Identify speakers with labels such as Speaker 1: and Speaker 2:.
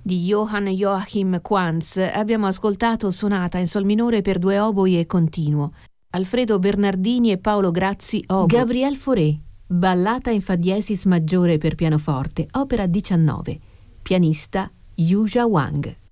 Speaker 1: di Johann Joachim Quantz abbiamo ascoltato sonata in sol minore per 2 oboi e continuo. Alfredo Bernardini e Paolo Grazzi oboe. Gabriel Fauré, ballata in fa diesis maggiore per pianoforte, opera 19. Pianista Yu Wang.